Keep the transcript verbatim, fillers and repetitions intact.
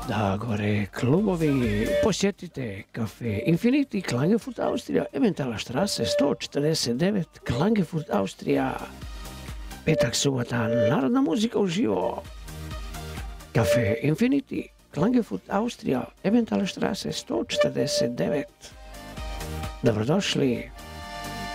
Da, gore klubovi, posjetite kafe Infinity, Klagenfurt, Austrija, Emmentaler Straße sto četrdeset devet, Klagenfurt, Austrija. Petak, subota, narodna muzika uživo. Kafe Infinity, Klagenfurt, Austrija, Emmentaler Straße sto četrdeset devet. Dobrodošli.